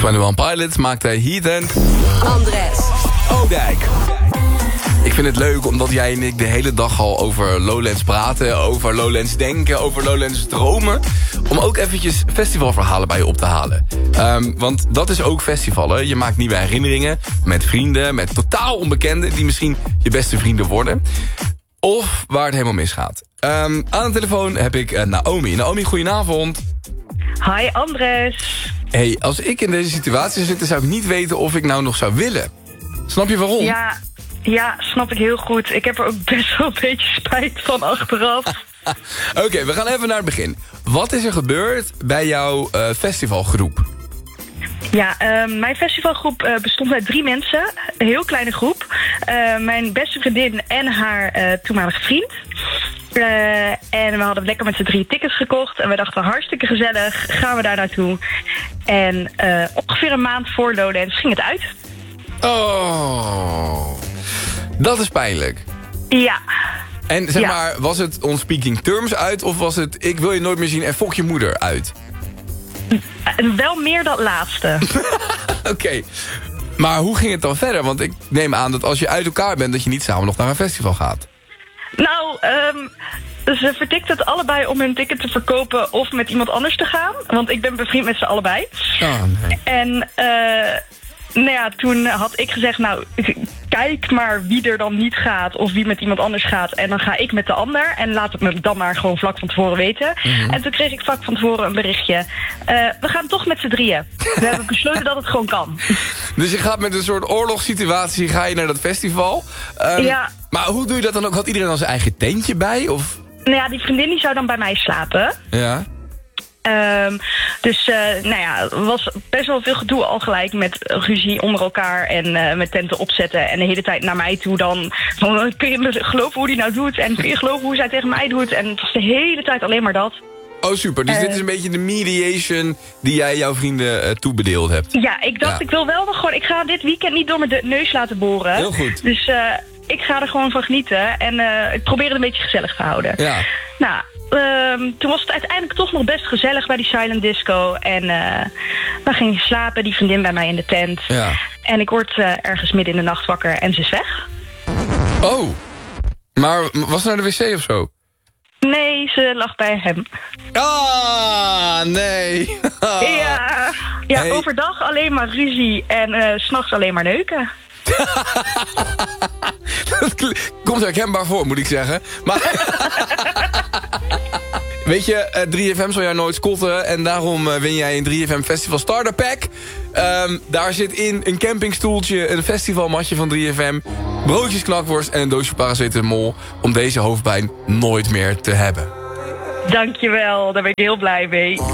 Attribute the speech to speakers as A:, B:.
A: 21 Pilots maakte Heathen.
B: Andres.
A: Oudijk. Ik vind het leuk omdat jij en ik de hele dag al over Lowlands praten, over Lowlands denken, over Lowlands dromen. Om ook eventjes festivalverhalen bij je op te halen. Want dat is ook festivalen. Je maakt nieuwe herinneringen met vrienden, met totaal onbekenden die misschien je beste vrienden worden. Of waar het helemaal misgaat. Aan de telefoon heb ik Naomi. Naomi, goedenavond.
C: Hi Andres.
A: Hey, als ik in deze situatie zou zitten, zou ik niet weten of ik nou nog zou willen. Snap je waarom?
C: Ja, snap ik heel goed. Ik heb er ook best wel een beetje spijt van achteraf.
A: Oké, we gaan even naar het begin. Wat is er gebeurd bij jouw festivalgroep?
C: Ja, mijn festivalgroep bestond uit 3 mensen. Een heel kleine groep. Mijn beste vriendin en haar toenmalige vriend. En we hadden lekker met z'n 3 tickets gekocht. En we dachten, hartstikke gezellig, gaan we daar naartoe. En ongeveer een maand voor Lowlands ging het uit.
A: Oh, dat is pijnlijk.
C: Ja.
A: En zeg maar, was het on speaking terms uit... of was het ik wil je nooit meer zien en fok je moeder uit?
C: Wel meer dat laatste.
A: Oké. Maar hoe ging het dan verder? Want ik neem aan dat als je uit elkaar bent... dat je niet samen nog naar een festival gaat.
C: Nou, ze vertikten het allebei om hun ticket te verkopen of met iemand anders te gaan. Want ik ben bevriend met ze allebei.
A: Oh, nee.
C: En nou ja, toen had ik gezegd, nou, kijk maar wie er dan niet gaat of wie met iemand anders gaat. En dan ga ik met de ander en laat het me dan maar gewoon vlak van tevoren weten. Mm-hmm. En toen kreeg ik vlak van tevoren een berichtje. We gaan toch met z'n 3. We hebben besloten dat het gewoon kan.
A: Dus je gaat met een soort oorlogssituatie ga je naar dat festival.
C: Ja.
A: Maar hoe doe je dat dan ook? Had iedereen dan zijn eigen tentje bij? Of?
C: Nou ja, die vriendin die zou dan bij mij slapen.
A: Ja.
C: Dus nou ja, er was best wel veel gedoe al gelijk met ruzie onder elkaar en met tenten opzetten. En de hele tijd naar mij toe dan, van, kun je geloven hoe die nou doet? En kun je geloven hoe zij tegen mij doet? En het was de hele tijd alleen maar dat.
A: Oh, super. Dus dit is een beetje de mediation die jij jouw vrienden toebedeeld hebt.
C: Ja, ik dacht, ik wil wel nog gewoon, ik ga dit weekend niet door mijn neus laten boren.
A: Heel goed.
C: Dus ik ga er gewoon van genieten en ik probeer het een beetje gezellig te houden.
A: Ja.
C: Nou, toen was het uiteindelijk toch nog best gezellig bij die silent disco. En we gingen slapen, die vriendin bij mij in de tent.
A: Ja.
C: En ik word ergens midden in de nacht wakker en ze is weg.
A: Oh, maar was ze naar de wc of zo?
C: Nee, ze lag bij hem.
A: Ah, nee.
C: Ja,
A: Hey.
C: Overdag alleen maar ruzie en 's nachts alleen maar neuken.
A: Dat komt herkenbaar voor, moet ik zeggen. Maar weet je, 3FM zal jou nooit scotten. En daarom win jij een 3FM Festival Starter Pack. Daar zit in een campingstoeltje, een festivalmatje van 3FM... broodjes, knakworst en een doosje paracetamol... om deze hoofdpijn nooit meer te hebben.
C: Dankjewel, daar ben ik heel blij mee.